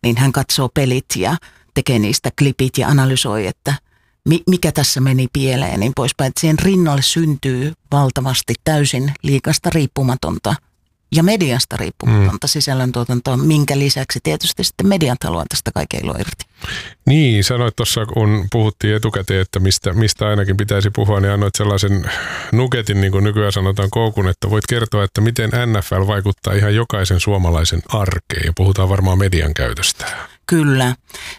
niin hän katsoo pelit ja tekee niistä klipit ja analysoi, että mikä tässä meni pieleen ja niin poispäin. Että siihen rinnalle syntyy valtavasti täysin liigasta riippumatonta ja mediasta riippumatonta sisällöntuotantoa, minkä lisäksi tietysti sitten mediat haluaa tästä kaiken ilo irti. Niin, sanoit tuossa, kun puhuttiin etukäteen, että mistä ainakin pitäisi puhua, niin annoit sellaisen nugetin, niin kuin nykyään sanotaan koukun, että voit kertoa, että miten NFL vaikuttaa ihan jokaisen suomalaisen arkeen, ja puhutaan varmaan median käytöstä. Kyllä.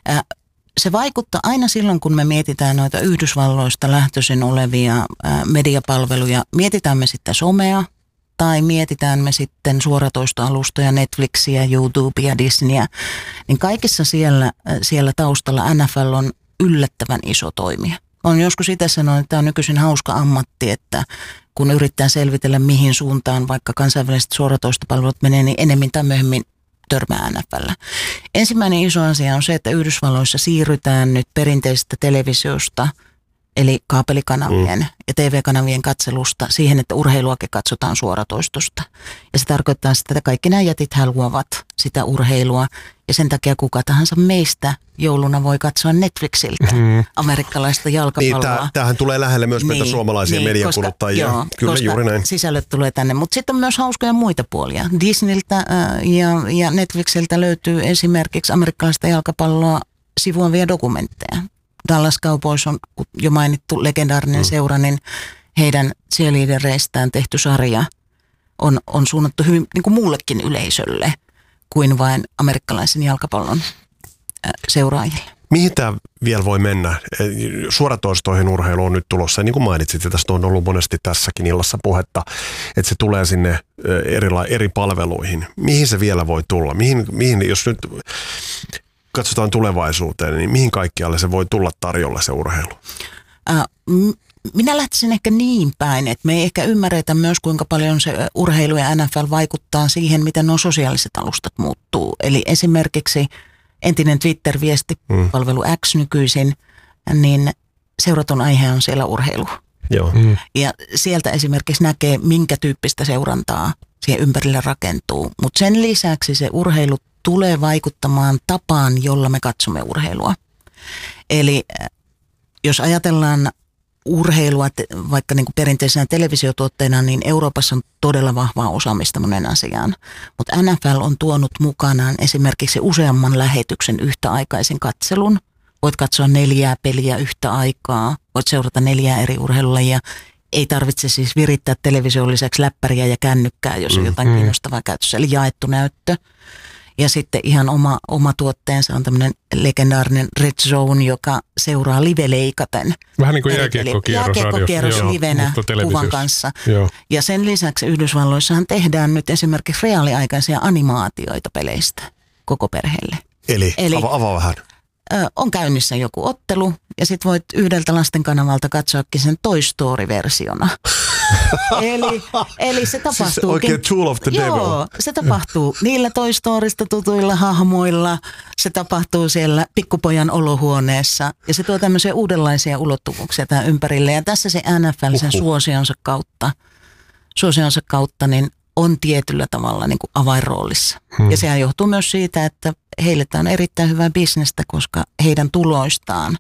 Se vaikuttaa aina silloin, kun me mietitään noita Yhdysvalloista lähtöisin olevia mediapalveluja. Mietitään me sitten somea tai mietitään me sitten suoratoistoalustoja, Netflixiä, YouTubea, Disneyä. Niin kaikissa siellä taustalla NFL on yllättävän iso toimija. Olen joskus itse sanonut, että tämä on nykyisin hauska ammatti, että kun yrittää selvitellä mihin suuntaan vaikka kansainväliset suoratoistopalvelut menee, niin enemmän tai myöhemmin törmää NFL. Ensimmäinen iso asia on se, että Yhdysvalloissa siirrytään nyt perinteisestä televisiosta, eli kaapelikanavien ja TV-kanavien katselusta siihen, että urheiluakin katsotaan suoratoistosta. Ja se tarkoittaa sitä, että kaikki nämä jätit haluavat sitä urheilua. Ja sen takia kuka tahansa meistä jouluna voi katsoa Netflixiltä amerikkalaista jalkapalloa. Niin, tämähän tulee lähelle myös meitä suomalaisia mediakuluttajia. Joo, kyllä juuri näin. Sisällöt tulee tänne. Mutta sitten on myös hauskoja muita puolia. Disneyltä ja Netflixiltä löytyy esimerkiksi amerikkalaista jalkapalloa sivuavia dokumentteja. Dallas Cowboys on jo mainittu legendaarinen seura, niin heidän cheerleadereistään tehty sarja on suunnattu hyvin niin kuin muullekin yleisölle kuin vain amerikkalaisen jalkapallon seuraajille. Mihin tämä vielä voi mennä? Suoratoistoihin urheilu on nyt tulossa. Ja niin kuin mainitsit, ja tästä on ollut monesti tässäkin illassa puhetta, että se tulee sinne eri palveluihin. Mihin se vielä voi tulla? Mihin jos nyt katsotaan tulevaisuuteen, niin mihin kaikkialle se voi tulla tarjolla se urheilu? Minä lähtisin ehkä niin päin, että me ei ehkä ymmärretä myös, kuinka paljon se urheilu ja NFL vaikuttaa siihen, miten nuo sosiaaliset alustat muuttuu. Eli esimerkiksi entinen Twitter-viestipalvelu X nykyisin, niin seuraton aihe on siellä urheilu. Joo. Ja sieltä esimerkiksi näkee, minkä tyyppistä seurantaa siihen ympärille rakentuu. Mutta sen lisäksi se urheilu tulee vaikuttamaan tapaan, jolla me katsomme urheilua. Eli jos ajatellaan urheilua vaikka niin kuin perinteisenä televisiotuotteena, niin Euroopassa on todella vahvaa osaamista monen asiaan. Mutta NFL on tuonut mukanaan esimerkiksi useamman lähetyksen yhtäaikaisen katselun. Voit katsoa 4 peliä yhtä aikaa, voit seurata 4 eri urheilulajia. Ei tarvitse siis virittää television lisäksi läppäriä ja kännykkää, jos on jotain kiinnostavaa käytössä. Eli jaettu näyttö. Ja sitten ihan oma tuotteensa on tämmöinen legendaarinen Red Zone, joka seuraa live-leikaten. Vähän niin kuin jääkiekkokierros livenä kuvan kanssa. Joo. Ja sen lisäksi Yhdysvalloissahan tehdään nyt esimerkiksi reaaliaikaisia animaatioita peleistä koko perheelle. Eli avaa vähän. On käynnissä joku ottelu ja sit voit yhdeltä lasten kanavalta katsoakin sen Toy Story-versiona. Eli se tapahtuu. Siis oikein tool of the devil. Joo, se tapahtuu niillä Toy Storysta tutuilla hahmoilla. Se tapahtuu siellä pikkupojan olohuoneessa ja se tuo tämmöisiä uudenlaisia ulottuvuuksia tähän ympärille. Ja tässä se NFL sen suosionsa kautta niin on tietyllä tavalla niin kuin avainroolissa. Ja sehän johtuu myös siitä, että heille tämä on erittäin hyvää bisnestä, koska heidän tuloistaan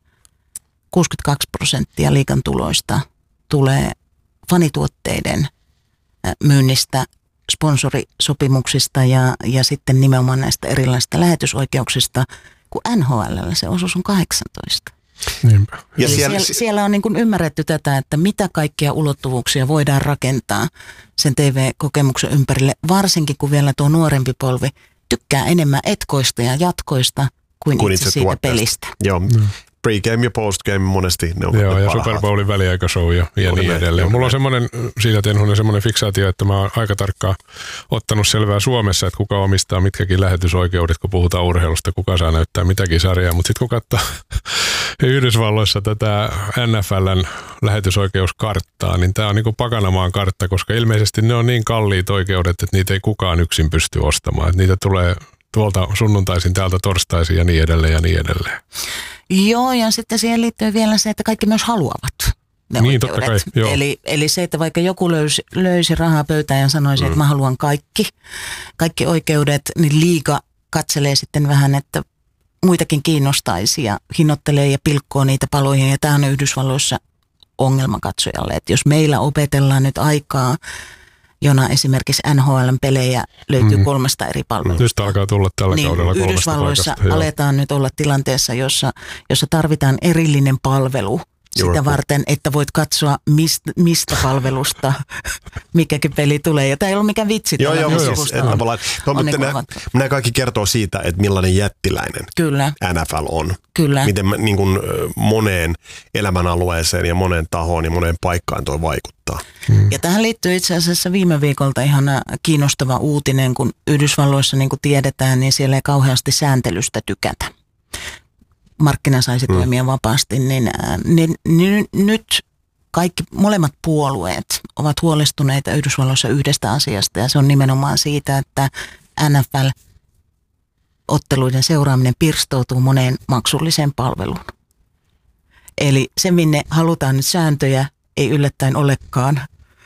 62% liigan tuloista tulee fanituotteiden myynnistä, sponsorisopimuksista ja sitten nimenomaan näistä erilaisista lähetysoikeuksista, kun NHL:llä se osuus on 18. Ja siellä on niin kuin ymmärretty tätä, että mitä kaikkia ulottuvuuksia voidaan rakentaa sen TV-kokemuksen ympärille, varsinkin kun vielä tuo nuorempi polvi tykkää enemmän etkoista ja jatkoista kuin itse siitä pelistä. Joo. Pre-game ja post-game monesti ne on joo, ja Super Bowlin väliaikashow ja niin edelleen. Mulla on semmoinen, siitä Tenhonen, semmoinen fiksaatio, että mä oon aika tarkkaan ottanut selvää Suomessa, että kuka omistaa mitkäkin lähetysoikeudet, kun puhutaan urheilusta, kuka saa näyttää mitäkin sarjaa. Mutta sitten kun katsoo Yhdysvalloissa tätä NFLn lähetysoikeuskarttaa, niin tämä on niin kuin Pakanamaan kartta, koska ilmeisesti ne on niin kalliit oikeudet, että niitä ei kukaan yksin pysty ostamaan. Että niitä tulee tuolta sunnuntaisin, täältä torstaisin ja niin edelleen ja niin edelleen. Joo, ja sitten siihen liittyy vielä se, että kaikki myös haluavat ne niin, oikeudet. Totta kai, joo. Eli se, että vaikka joku löysi rahaa pöytään ja sanoisi, että mä haluan kaikki oikeudet, niin liiga katselee sitten vähän, että muitakin kiinnostaisi ja hinnoittelee ja pilkkoo niitä paloihin. Ja tämä on Yhdysvalloissa ongelma katsojalle, että jos meillä opetellaan nyt aikaa, jona esimerkiksi NHL-pelejä löytyy 3 eri palvelusta. Nyt alkaa tulla tällä kaudella 3 Yhdysvalloissa paikasta. aletaan nyt olla tilanteessa, jossa tarvitaan erillinen palvelu sitä varten, että voit katsoa mistä palvelusta mikäkin peli tulee. Ja tämä ei ollut mikään vitsi. Nämä kaikki kertoo siitä, että millainen jättiläinen NFL on. Kyllä. Miten niin kuin moneen elämänalueeseen ja moneen tahoon ja moneen paikkaan toi vaikuttaa. Ja tähän liittyy itse asiassa viime viikolta ihan kiinnostava uutinen, kun Yhdysvalloissa niin kuin tiedetään, niin siellä ei kauheasti sääntelystä tykätä. Markkina saisi toimia vapaasti, niin nyt kaikki molemmat puolueet ovat huolestuneita Yhdysvalloissa yhdestä asiasta, ja se on nimenomaan siitä, että NFL-otteluiden seuraaminen pirstoutuu moneen maksulliseen palveluun. Eli se, minne halutaan nyt sääntöjä, ei yllättäen olekaan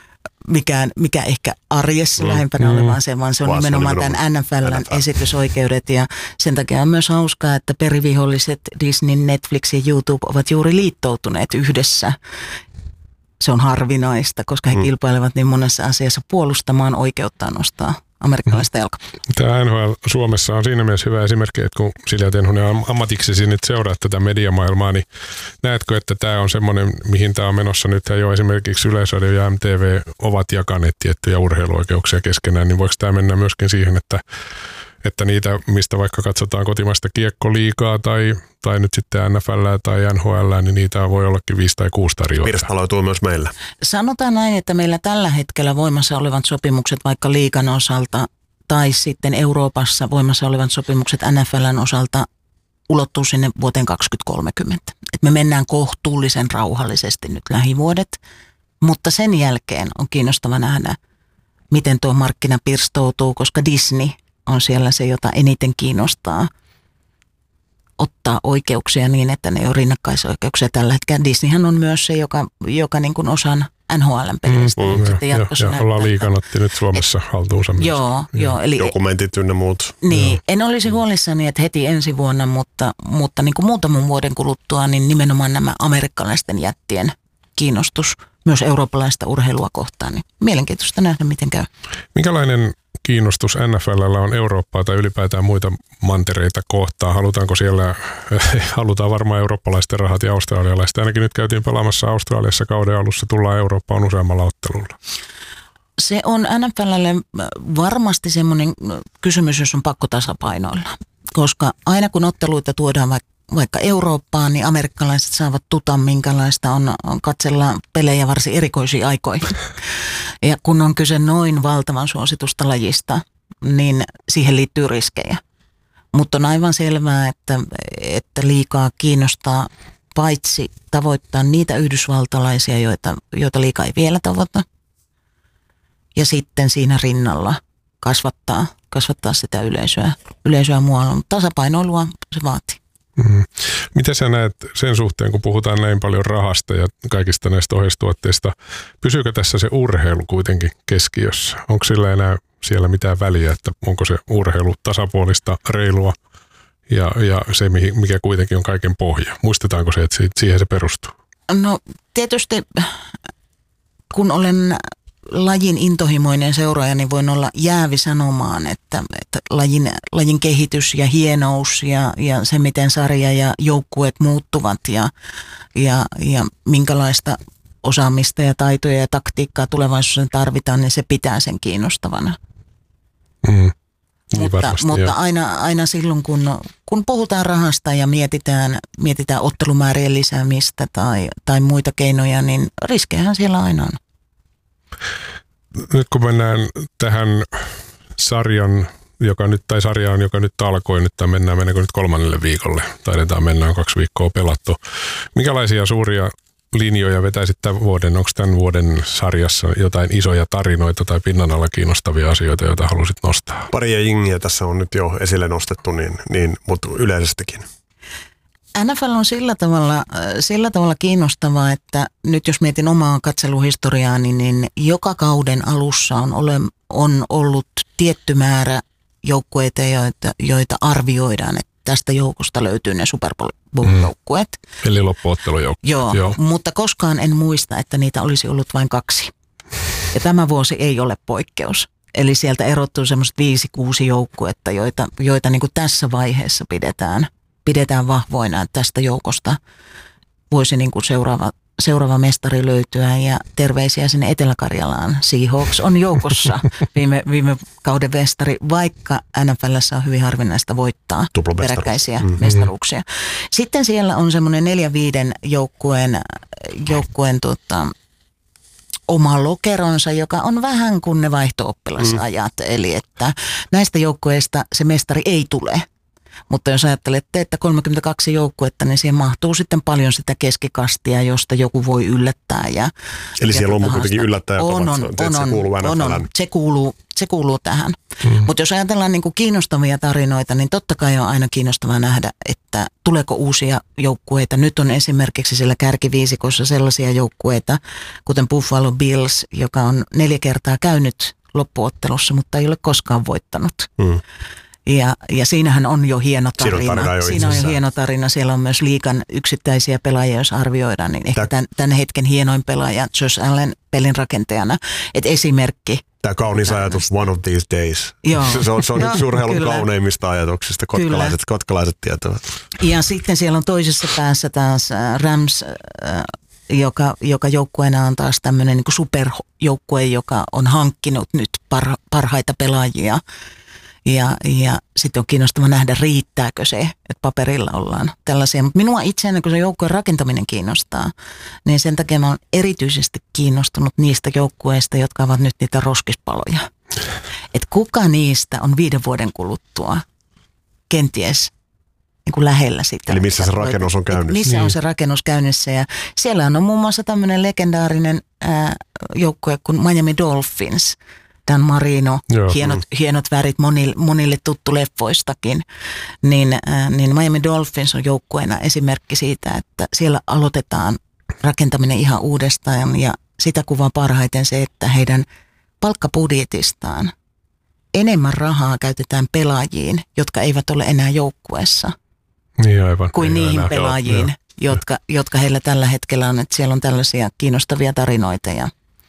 mikä ehkä arjessa lähempänä olevaan se, vaan se on nimenomaan tämän NFLn esitysoikeudet. Ja sen takia on myös hauskaa, että periviholliset Disney, Netflix ja YouTube ovat juuri liittoutuneet yhdessä. Se on harvinaista, koska he kilpailevat niin monessa asiassa puolustamaan oikeuttaan nostaa amerikkalaista jalkapalloa. Tämä NHL Suomessa on siinä mielessä hyvä esimerkki, että kun Silja Tenhonen ammatiksesi nyt seuraa tätä mediamaailmaa, niin näetkö, että tämä on semmoinen, mihin tämä on menossa nyt, jo esimerkiksi Yleisradio ja MTV ovat jakaneet tiettyjä urheiluoikeuksia keskenään, niin voiko tämä mennä myöskin siihen, että niitä, mistä vaikka katsotaan kotimaista kiekkoliigaa tai nyt sitten NFL tai NHL, niin niitä voi ollakin 5 tai 6 tarjoajaa. Pirstaloituu myös meillä. Sanotaan näin, että meillä tällä hetkellä voimassa olevat sopimukset vaikka liigan osalta tai sitten Euroopassa voimassa olevat sopimukset NFLn osalta ulottuu sinne vuoteen 2030. Et me mennään kohtuullisen rauhallisesti nyt lähivuodet, mutta sen jälkeen on kiinnostava nähdä, miten tuo markkina pirstoutuu, koska Disney on siellä se, jota eniten kiinnostaa ottaa oikeuksia niin, että ne ei ole rinnakkaisoikeuksia tällä hetkellä. Disneyhän on myös se, joka niin kuin osan NHL:n pelistä sitten jatkossa näyttää. Ollaan liigan otti nyt Suomessa haltuunsa myös. Joo. Eli dokumentit ynnä muut. Niin, en olisi huolissani, että heti ensi vuonna, mutta niin kuin muutaman vuoden kuluttua, niin nimenomaan nämä amerikkalaisten jättien kiinnostus myös eurooppalaista urheilua kohtaan. Niin mielenkiintoista nähdä, miten käy. Minkälainen kiinnostus NFL:llä on Eurooppaa tai ylipäätään muita mantereita kohtaan? Halutaanko siellä, halutaan varmaan eurooppalaisten rahat ja australialaisten. Ainakin nyt käytiin pelaamassa Australiassa kauden alussa, tullaan Eurooppaan useammalla ottelulla. Se on NFL:lle varmasti semmoinen kysymys, jos on pakko tasapainoilla. Koska aina kun otteluita tuodaan vaikka Eurooppaan, niin amerikkalaiset saavat tuta, minkälaista on katsella pelejä varsin erikoisiin aikoihin. Ja kun on kyse noin valtavan suositusta lajista, niin siihen liittyy riskejä. Mutta on aivan selvää, että liigaa kiinnostaa paitsi tavoittaa niitä yhdysvaltalaisia, joita liiga ei vielä tavoita, ja sitten siinä rinnalla kasvattaa sitä yleisöä muualla. Mutta tasapainoilua se vaatii. Miten sä näet sen suhteen, kun puhutaan näin paljon rahasta ja kaikista näistä ohjeistuotteista, pysyykö tässä se urheilu kuitenkin keskiössä? Onko sillä enää siellä mitään väliä, että onko se urheilu tasapuolista, reilua ja se, mikä kuitenkin on kaiken pohja? Muistetaanko se, että siihen se perustuu? No tietysti, kun olen lajin intohimoinen seuraaja, niin voin olla jäävi sanomaan, että lajin kehitys ja hienous ja se, miten sarja ja joukkueet muuttuvat ja minkälaista osaamista ja taitoja ja taktiikkaa tulevaisuudessa tarvitaan, niin se pitää sen kiinnostavana. Mutta aina silloin, kun puhutaan rahasta ja mietitään ottelumäärien lisäämistä tai muita keinoja, niin riskejähän siellä aina on. Nyt kun mennään tähän sarjaan, joka nyt alkoi, nyt mennäänkö nyt 3. viikolle, taidetaan mennään 2 viikkoa pelattu. Minkälaisia suuria linjoja vetäisit tämän vuoden? Onko tämän vuoden sarjassa jotain isoja tarinoita tai pinnan alla kiinnostavia asioita, joita halusit nostaa? Paria jengiä tässä on nyt jo esille nostettu, mutta yleisestikin. NFL on sillä tavalla kiinnostavaa, että nyt jos mietin omaa katseluhistoriaani, niin joka kauden alussa on ollut tietty määrä joukkueita, joita arvioidaan, että tästä joukosta löytyy ne Super Bowl-joukkueet. Eli loppuottelujoukkueet. Joo, mutta koskaan en muista, että niitä olisi ollut vain 2. Ja tämä vuosi ei ole poikkeus. Eli sieltä erottuu semmoiset 5-6 joukkuetta, joita niin kuin tässä vaiheessa pidetään vahvoina. Tästä joukosta voisi niin kuin seuraava mestari löytyä, ja terveisiä sinne Etelä-Karjalaan. Seahawks on joukossa viime kauden mestari, vaikka NFL:ssä on hyvin harvinaista voittaa peräkkäisiä mestaruuksia. Sitten siellä on semmoinen 4-5 joukkueen oma lokeronsa, joka on vähän kuin ne vaihto-oppilasajat. Eli että näistä joukkueista se mestari ei tule. Mutta jos ajattelette, että 32 joukkuetta, niin siihen mahtuu sitten paljon sitä keskikastia, josta joku voi yllättää. Eli siellä on kuitenkin yllättäjät se kuuluu tähän. Mutta jos ajatellaan niin kuin kiinnostavia tarinoita, niin totta kai on aina kiinnostavaa nähdä, että tuleeko uusia joukkueita. Nyt on esimerkiksi siellä kärkiviisikossa sellaisia joukkueita, kuten Buffalo Bills, joka on 4 kertaa käynyt loppuottelussa, mutta ei ole koskaan voittanut. Ja siinähän on jo hieno tarina. Siinä on jo hieno tarina. Siellä on myös liigan yksittäisiä pelaajia, jos arvioidaan, niin ehkä tämän hetken hienoin pelaaja Josh Allen pelinrakentajana. Et esimerkki. Tämä kaunis ajatus, one of these days. Se on yksi urheilun kauneimmista ajatuksista, kotkalaiset tietävät. Ja sitten siellä on toisessa päässä taas Rams, joka joukkueena on taas tämmöinen niin kuin superjoukkue, joka on hankkinut nyt parhaita pelaajia. Ja sitten on kiinnostava nähdä, riittääkö se, että paperilla ollaan tällaisia. Mutta minua itseäni, kun se joukkueen rakentaminen kiinnostaa, niin sen takia mä oon erityisesti kiinnostunut niistä joukkueista, jotka ovat nyt niitä roskispaloja. Että kuka niistä on 5 vuoden kuluttua kenties niin kuin lähellä sitä. Eli missä se rakennus on käynnissä. Missä on se rakennus käynnissä. Ja siellä on muun muassa tämmöinen legendaarinen joukkue kuin Miami Dolphins. Dan Marino, hienot värit monille tuttu leffoistakin, niin Miami Dolphins on joukkueena esimerkki siitä, että siellä aloitetaan rakentaminen ihan uudestaan, ja sitä kuvaa parhaiten se, että heidän palkkabudjetistaan enemmän rahaa käytetään pelaajiin, jotka eivät ole enää joukkueessa, kuin niihin pelaajiin, jotka heillä tällä hetkellä on, että siellä on tällaisia kiinnostavia tarinoita ja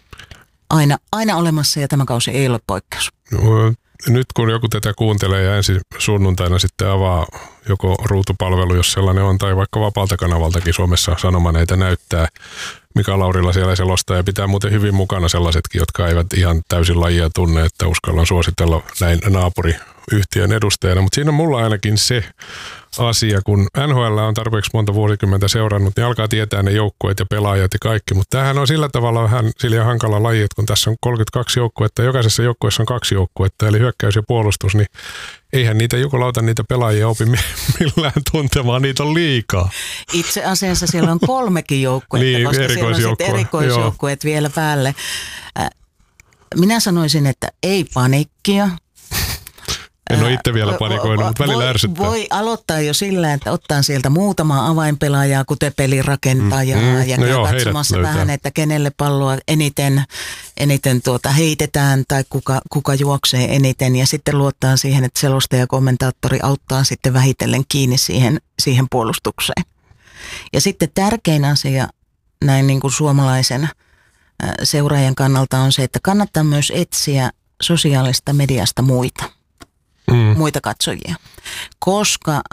aina olemassa, ja tämä kausi ei ole poikkeus. Nyt kun joku tätä kuuntelee ja ensi sunnuntaina sitten avaa joko ruutupalvelu, jos sellainen on, tai vaikka vapaalta kanavaltakin Suomessa Sanomaneita näyttää, Mika Laurila siellä selostaa, ja pitää muuten hyvin mukana sellaisetkin, jotka eivät ihan täysin lajia tunne, että uskallan suositella näin naapuriyhtiön edustajana. Mutta siinä on mulla ainakin se asia, kun NHL on tarpeeksi monta vuosikymmentä seurannut, niin alkaa tietää ne joukkueet ja pelaajat ja kaikki. Mutta tämähän on sillä tavalla vähän sillä hankala laji, että kun tässä on 32 joukkuetta, jokaisessa joukkueessa on 2 joukkuetta, eli hyökkäys ja puolustus, niin eihän niitä jukolauta niitä pelaajia opi millään tuntemaan, niitä on liikaa. Itse asiassa siellä on 3 joukkuetta, niin, koska siellä on sitten erikoisjoukkueet vielä päälle. Minä sanoisin, että ei panikkia. En ole itse vielä panikoinut, mutta välillä ärsyttää. Voi aloittaa jo sillä, että ottaa sieltä muutamaa avainpelaajaa, kuten pelirakentajaa, ja käy katsomassa vähän, että kenelle palloa eniten heitetään tai kuka juoksee eniten. Ja sitten luottaa siihen, että selostaja ja kommentaattori auttaa sitten vähitellen kiinni siihen puolustukseen. Ja sitten tärkein asia näin niin kuin suomalaisen seuraajan kannalta on se, että kannattaa myös etsiä sosiaalista mediasta muita katsojia, koska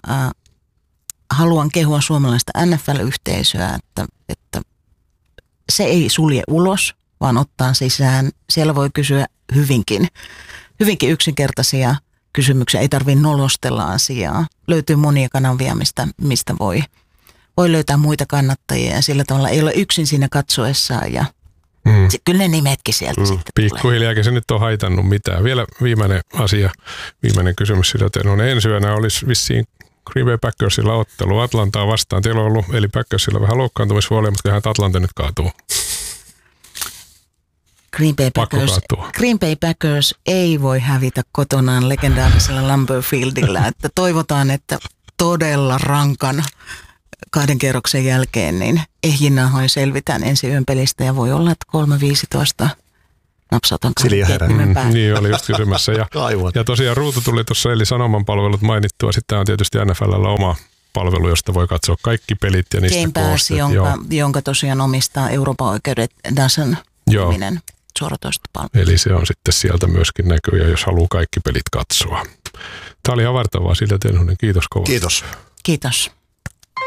haluan kehua suomalaista NFL-yhteisöä, että se ei sulje ulos, vaan ottaa sisään. Siellä voi kysyä hyvinkin yksinkertaisia kysymyksiä, ei tarvitse nolostella asiaa. Löytyy monia kanavia, mistä voi löytää muita kannattajia, ja sillä tavalla ei ole yksin siinä katsoessaan, ja kyllä ne nimetkin sieltä sitten Pikkuhiljaakin se nyt on haitannut mitään. Vielä viimeinen asia, viimeinen kysymys sillä teillä. Ensi yönä olisi vissiin Green Bay Packersilla ottelu Atlantaa vastaan. Teillä on ollut, eli Packersilla vähän loukkaantumisvuolia, mutta kyllähän Atlanta nyt kaatuu. Green Bay Packers ei voi hävitä kotonaan legendaarisella Lambeau Fieldillä. Että toivotaan, että todella rankan 2 kierroksen jälkeen niin ehjinnahoin selvitään ensi yön pelistä, ja voi olla, että 3-15 napsautan Niin oli just kysymässä. Ja tosiaan Ruutu tuli tuossa, eli Sanoman palvelut mainittua. Sitten on tietysti NFL:llä oma palvelu, josta voi katsoa kaikki pelit ja niistä Game Pass, jonka tosiaan omistaa Euroopan oikeudet DAZN-niminen suoratoistopalvelu. Eli se on sitten sieltä myöskin näkyy, jos haluaa kaikki pelit katsoa. Tämä oli avartavaa, Silja Tenhonen. Kiitos kovasti. Kiitos. Kiitos.